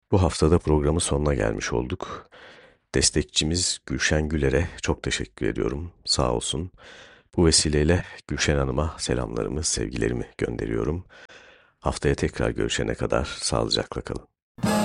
Bu haftada programın sonuna gelmiş olduk. Destekçimiz Gülşen Güler'e çok teşekkür ediyorum. Sağ olsun. Bu vesileyle Gülşen Hanım'a selamlarımı, sevgilerimi gönderiyorum. Haftaya tekrar görüşene kadar sağlıcakla kalın.